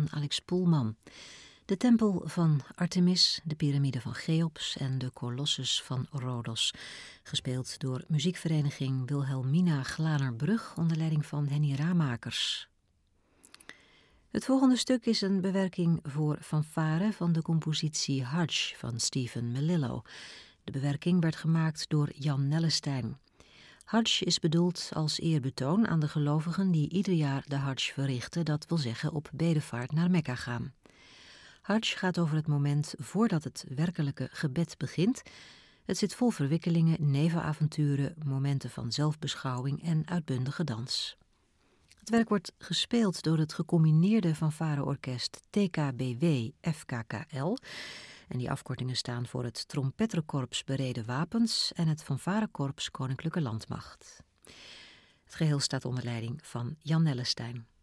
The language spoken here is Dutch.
van Alex Poelman. De tempel van Artemis, de piramide van Cheops en de kolossus van Rhodos. Gespeeld door muziekvereniging Wilhelmina Glanerbrug onder leiding van Henny Raamakers. Het volgende stuk is een bewerking voor fanfare van de compositie Hajj van Stephen Melillo. De bewerking werd gemaakt door Jan Nellestein. Hajj is bedoeld als eerbetoon aan de gelovigen die ieder jaar de Hajj verrichten, dat wil zeggen op bedevaart naar Mekka gaan. Hajj gaat over het moment voordat het werkelijke gebed begint. Het zit vol verwikkelingen, nevenavonturen, momenten van zelfbeschouwing en uitbundige dans. Het werk wordt gespeeld door het gecombineerde fanfareorkest TKBW FKKL. En die afkortingen staan voor het Trompetterkorps Bereden Wapens en het Fanfarekorps Koninklijke Landmacht. Het geheel staat onder leiding van Jan Nellestein.